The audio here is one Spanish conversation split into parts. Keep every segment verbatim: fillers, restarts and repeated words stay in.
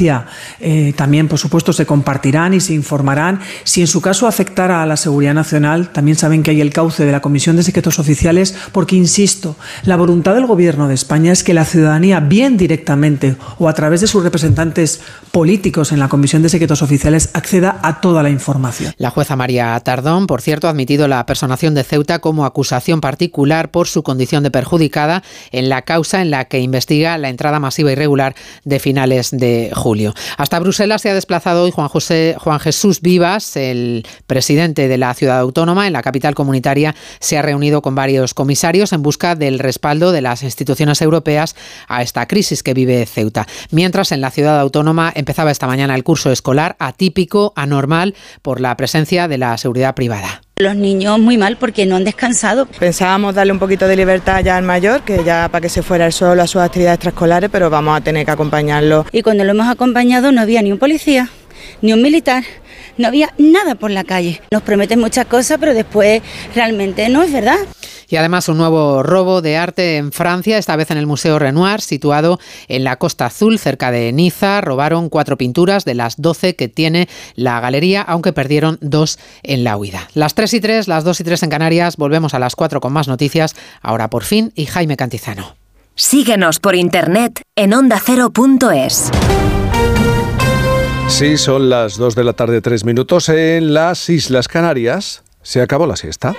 eficacia eh, también, por supuesto, se compartirán y se informarán. Si en su caso afectara a la seguridad nacional, también saben que hay el cauce de la Comisión de Secretos Oficiales, porque, insisto, la voluntad del Gobierno de España es que la ciudadanía, bien directamente o a través de sus representantes políticos en la Comisión de Secretos Oficiales, acceda a toda la información. La jueza María Tardón, por cierto, ha admitido la personación de Ceuta como acusación particular por su condición de perjudicada en la causa en la que investiga la entrada masiva irregular de finales de julio. Hasta Bruselas se ha desplazado hoy Juan, José, Juan Jesús Vivas, el presidente de la ciudad autónoma. En la capital comunitaria se ha reunido con varios comisarios en busca del respaldo de las instituciones europeas a esta crisis que vive Ceuta. Mientras, en la ciudad autónoma empezaba esta mañana el curso escolar atípico, anormal, por la presencia de la seguridad privada. Los niños muy mal porque no han descansado. Pensábamos darle un poquito de libertad ya al mayor, que ya para que se fuera él solo a sus actividades extraescolares, pero vamos a tener que acompañarlo. Y cuando lo hemos acompañado no había ni un policía, ni un militar, no había nada por la calle. Nos prometen muchas cosas, pero después realmente no es verdad. Y además un nuevo robo de arte en Francia, esta vez en el Museo Renoir, situado en la Costa Azul, cerca de Niza. Robaron cuatro pinturas de las doce que tiene la galería, aunque perdieron dos en la huida. Las tres y tres, las dos y tres en Canarias. Volvemos a las cuatro con más noticias. Ahora por fin, y Jaime Cantizano. Síguenos por internet en onda cero punto es. Sí, son las dos de la tarde, tres minutos. En las Islas Canarias se acabó la siesta.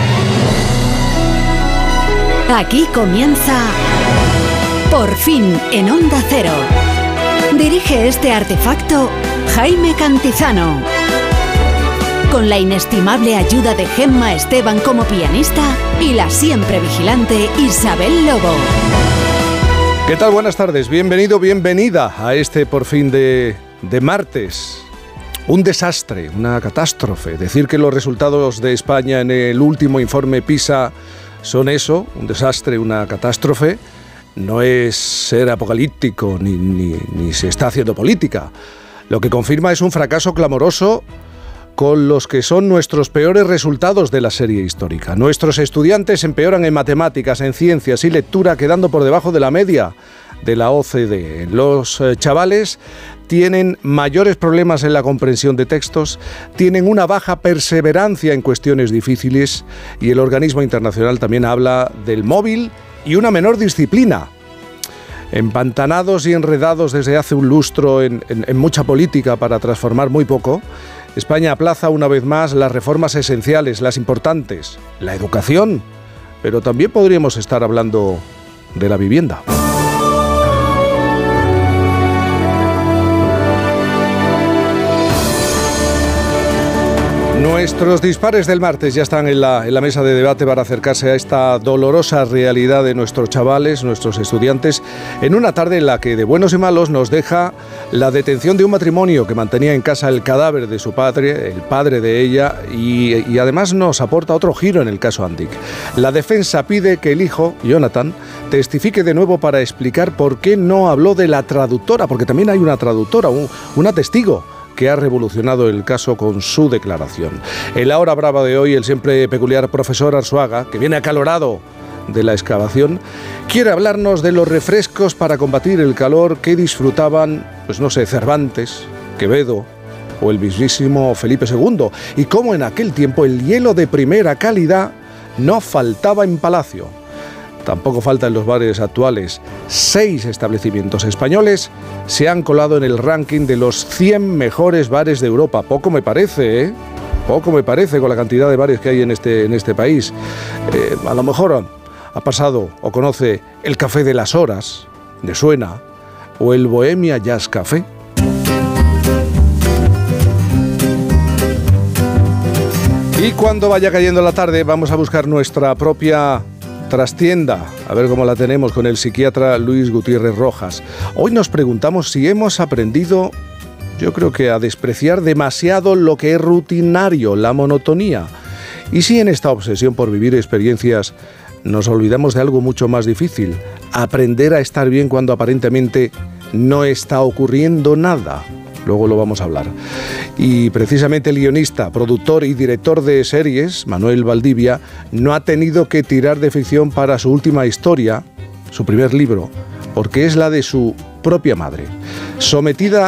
Aquí comienza Por fin en Onda Cero. Dirige este artefacto Jaime Cantizano. Con la inestimable ayuda de Gemma Esteban como pianista y la siempre vigilante Isabel Lobo. ¿Qué tal? Buenas tardes. Bienvenido, bienvenida a este Por fin de, de martes. Un desastre, una catástrofe. Decir que los resultados de España en el último informe PISA son eso, un desastre, una catástrofe, no es ser apocalíptico ni, ni, ni se está haciendo política. Lo que confirma es un fracaso clamoroso con los que son nuestros peores resultados de la serie histórica. Nuestros estudiantes empeoran en matemáticas, en ciencias y lectura, quedando por debajo de la media de la O C D E. Los eh, chavales tienen mayores problemas en la comprensión de textos, tienen una baja perseverancia en cuestiones difíciles y el organismo internacional también habla del móvil y una menor disciplina. Empantanados y enredados desde hace un lustro en, en, en mucha política para transformar muy poco, España aplaza una vez más las reformas esenciales, las importantes, la educación, pero también podríamos estar hablando de la vivienda. Nuestros dispares del martes ya están en la, en la mesa de debate para acercarse a esta dolorosa realidad de nuestros chavales, nuestros estudiantes, en una tarde en la que de buenos y malos nos deja la detención de un matrimonio que mantenía en casa el cadáver de su padre, el padre de ella, y, y además nos aporta otro giro en el caso Andic. La defensa pide que el hijo, Jonathan, testifique de nuevo para explicar por qué no habló de la traductora, porque también hay una traductora, un, una testigo, que ha revolucionado el caso con su declaración. En la hora brava de hoy, el siempre peculiar profesor Arzuaga, que viene acalorado de la excavación, quiere hablarnos de los refrescos para combatir el calor que disfrutaban, pues no sé, Cervantes, Quevedo o el mismísimo Felipe segundo, y cómo en aquel tiempo el hielo de primera calidad no faltaba en Palacio. Tampoco falta en los bares actuales. Seis establecimientos españoles se han colado en el ranking de los cien mejores bares de Europa. Poco me parece, ¿eh? Poco me parece con la cantidad de bares que hay en este, en este país. Eh, a lo mejor ha pasado o conoce el Café de las Horas, ¿le suena? O el Bohemia Jazz Café. Y cuando vaya cayendo la tarde vamos a buscar nuestra propia trastienda, a ver cómo la tenemos con el psiquiatra Luis Gutiérrez Rojas. Hoy nos preguntamos si hemos aprendido, yo creo que a despreciar demasiado lo que es rutinario, la monotonía. Y si en esta obsesión por vivir experiencias nos olvidamos de algo mucho más difícil, aprender a estar bien cuando aparentemente no está ocurriendo nada. Luego lo vamos a hablar. Y precisamente el guionista, productor y director de series, Manuel Valdivia, no ha tenido que tirar de ficción para su última historia, su primer libro, porque es la de su propia madre. Sometida